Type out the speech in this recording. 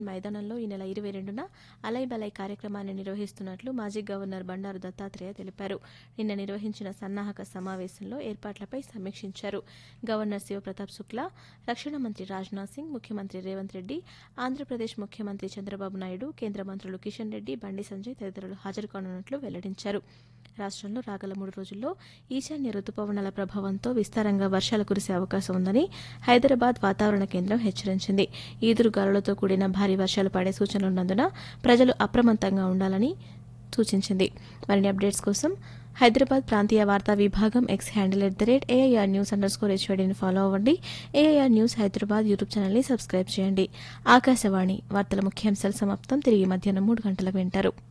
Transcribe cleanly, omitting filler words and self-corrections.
మైదానంలో ఈ నెల 22న అలై బలై కార్యక్రమాన్ని నిర్వహిస్తున్నట్లు మాజీ గవర్నర్ బండారు దత్తాత్రేయ తెలిపారు. నిన్న నిర్వహించిన సన్నాహక సమావేశంలో ఏర్పాట్లపై సమీక్షించారు. గవర్నర్ శివప్రతాప్ శుక్లా, రక్షణ మంత్రి రాజ్నాథ్ సింగ్, ముఖ్యమంత్రి రేవంత్ రెడ్డి, ఆంధ్రప్రదేశ్ ముఖ్యమంత్రి చంద్రబాబు నాయుడు, కేంద్ర మంత్రులు కిషన్ రెడ్డి, బండి సంజయ్ తదితరులు హాజరు కానున్నట్లు వెల్లడించారు. రాష్ట్రంలో రాగల 3 రోజుల్లో ఈశాన్య రుతుపవనాల ప్రభావంతో విస్తారంగా వర్షాలు కురిసే అవకాశం ఉందని హైదరాబాద్ వాతావరణ కేంద్రం హెచ్చరించింది. ఈదురుగాలులతో కూడిన భారీ వర్షాలు పడే సూచనలున్నందున ప్రజలు అప్రమత్తంగా ఉండాలని సూచించింది. మరిన్ని అప్డేట్స్ కోసం హైదరాబాద్ ప్రాంతీయ వార్తా విభాగం ఎక్స్ హ్యాండిల్ @AIRnews_HYDని ఫాలో అవ్వండి. ఏఐఆర్ న్యూస్ హైదరాబాద్ యూట్యూబ్ ఛానల్ని సబ్స్క్రైబ్ చేయండి. ఆకాశవాణి వార్తల ముఖ్యాంశాలు సమాప్తం. తిరిగి మధ్యాహ్నం 3 గంటలకు వింటారు.